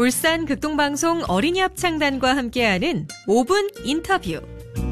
울산 극동방송 어린이 합창단과 함께하는 5분 인터뷰.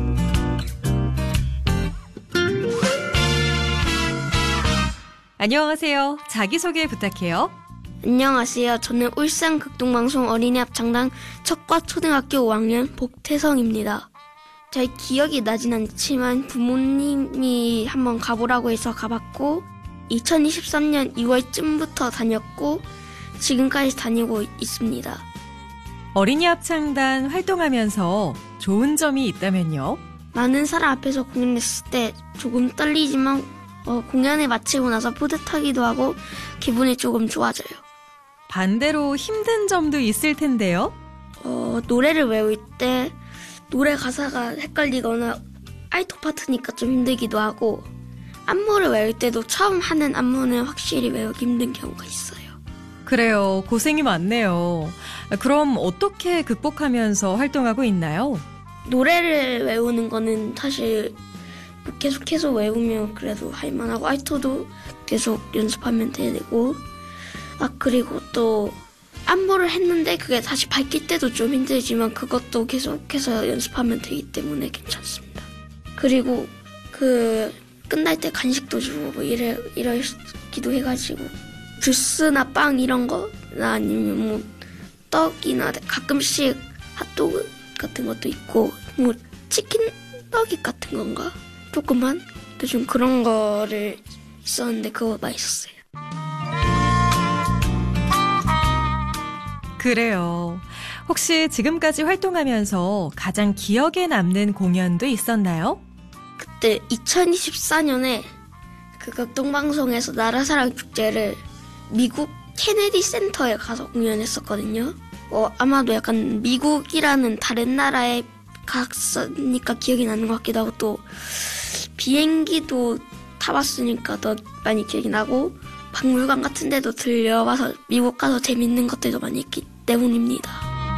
안녕하세요. 자기소개 부탁해요. 안녕하세요. 저는 울산 극동방송 어린이 합창단 척과 초등학교 5학년 복태성입니다. 제 기억이 나진 않지만 부모님이 한번 가보라고 해서 가봤고 2023년 2월쯤부터 다녔고 지금까지 다니고 있습니다. 어린이 합창단 활동하면서 좋은 점이 있다면요? 많은 사람 앞에서 공연했을 때 조금 떨리지만 공연을 마치고 나서 뿌듯하기도 하고 기분이 조금 좋아져요. 반대로 힘든 점도 있을 텐데요? 노래를 외울 때 노래 가사가 헷갈리거나 알토 파트니까 좀 힘들기도 하고 안무를 외울 때도 처음 하는 안무는 확실히 외우기 힘든 경우가 있어요. 그래요. 고생이 많네요. 그럼 어떻게 극복하면서 활동하고 있나요? 노래를 외우는 거는 사실 계속해서 외우면 그래도 할만하고 알토도 계속 연습하면 되고 그리고 또 안무를 했는데 그게 다시 밝힐 때도 좀 힘들지만 그것도 계속해서 연습하면 되기 때문에 괜찮습니다. 그리고 끝날 때 간식도 주고 뭐 이러기도 해가지고 주스나 빵 이런 거나 아니면 뭐 떡이나 가끔씩 핫도그 같은 것도 있고 뭐 치킨 너깃 같은 건가? 조금만 좀 그런 거를 있었는데 그거 맛있었어요. 그래요. 혹시 지금까지 활동하면서 가장 기억에 남는 공연도 있었나요? 그때 2024년에 그 극동방송에서 나라사랑 축제를 미국 케네디 센터에 가서 공연했었거든요. 아마도 약간 미국이라는 다른 나라에 갔으니까 기억이 나는 것 같기도 하고 또 비행기도 타봤으니까 더 많이 기억이 나고 박물관 같은 데도 들려와서 미국 가서 재밌는 것들도 많이 있기 때문입니다.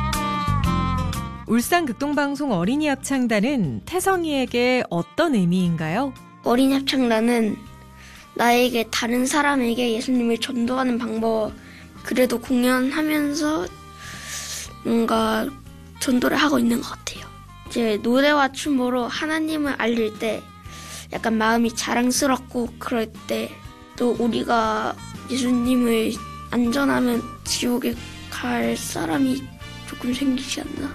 울산 극동방송 어린이 합창단은 태성이에게 어떤 의미인가요? 어린이 합창단은 나에게 다른 사람에게 예수님을 전도하는 방법, 그래도 공연하면서 뭔가 전도를 하고 있는 것 같아요. 이제 노래와 춤으로 하나님을 알릴 때 약간 마음이 자랑스럽고 그럴 때 또 우리가 예수님을 안전하면 지옥에 갈 사람이 조금 생기지 않나.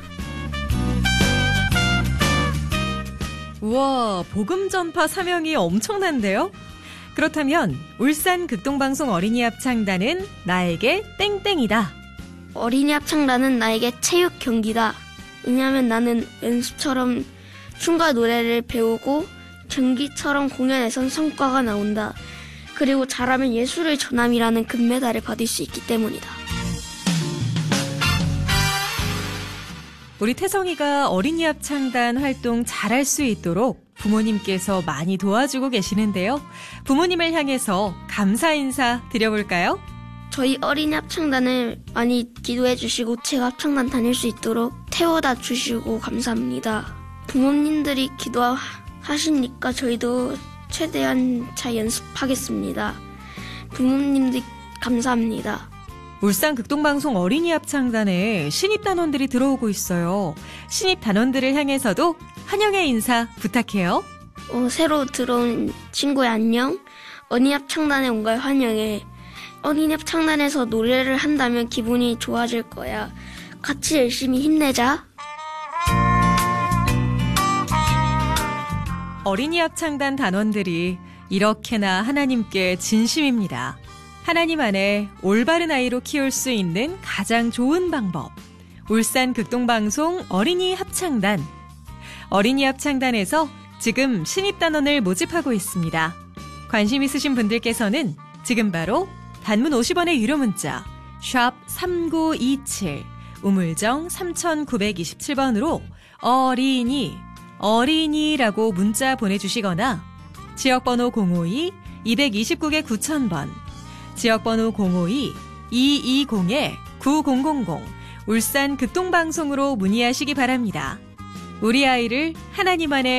우와, 복음 전파 사명이 엄청난데요? 그렇다면 울산 극동방송 어린이 합창단은 나에게 땡땡이다. 어린이 합창단은 나에게 체육 경기다. 왜냐하면 나는 연습처럼 춤과 노래를 배우고 경기처럼 공연에선 성과가 나온다. 그리고 잘하면 예수를 전함이라는 금메달을 받을 수 있기 때문이다. 우리 태성이가 어린이 합창단 활동 잘할 수 있도록 부모님께서 많이 도와주고 계시는데요. 부모님을 향해서 감사 인사 드려볼까요? 저희 어린이 합창단을 많이 기도해 주시고 제가 합창단 다닐 수 있도록 태워다 주시고 감사합니다. 부모님들이 기도하시니까 저희도 최대한 잘 연습하겠습니다. 부모님들 감사합니다. 울산 극동방송 어린이 합창단에 신입 단원들이 들어오고 있어요. 신입 단원들을 향해서도 환영의 인사 부탁해요. 새로 들어온 친구야 안녕. 어린이 합창단에 온 걸 환영해. 어린이 합창단에서 노래를 한다면 기분이 좋아질 거야. 같이 열심히 힘내자. 어린이 합창단 단원들이 이렇게나 하나님께 진심입니다. 하나님 안에 올바른 아이로 키울 수 있는 가장 좋은 방법. 울산 극동방송 어린이 합창단. 어린이 합창단에서 지금 신입단원을 모집하고 있습니다. 관심 있으신 분들께서는 지금 바로 단문 50원의 유료 문자 샵 3927 우물정 3927번으로 어린이라고 문자 보내주시거나 지역번호 052-229개 9000번 지역번호 052-220-9000 울산 극동방송으로 문의하시기 바랍니다. 우리 아이를 하나님 안에